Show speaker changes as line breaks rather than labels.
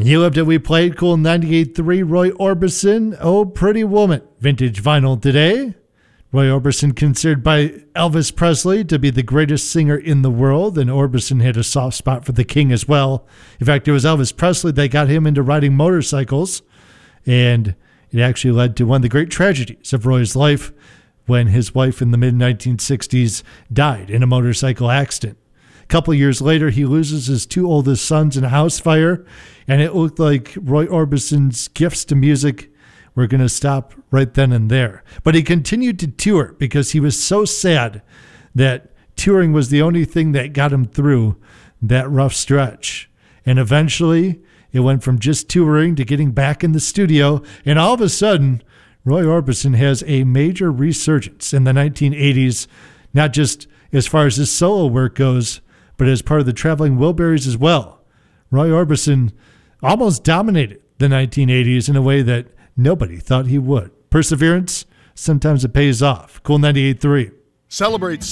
You loved it. We played Cool 98.3, Roy Orbison, Oh Pretty Woman. Vintage vinyl today. Roy Orbison, considered by Elvis Presley to be the greatest singer in the world, and Orbison had a soft spot for the king as well. In fact, it was Elvis Presley that got him into riding motorcycles, and it actually led to one of the great tragedies of Roy's life when his wife in the mid-1960s died in a motorcycle accident. A couple of years later, he loses his two oldest sons in a house fire, and it looked like Roy Orbison's gifts to music were going to stop right then and there. But he continued to tour because he was so sad that touring was the only thing that got him through that rough stretch. And eventually, it went from just touring to getting back in the studio, and all of a sudden, Roy Orbison has a major resurgence in the 1980s, not just as far as his solo work goes, but as part of the Traveling Wilburys as well. Roy Orbison almost dominated the 1980s in a way that nobody thought he would. Perseverance, sometimes it pays off. Cool 98.3.
Celebrate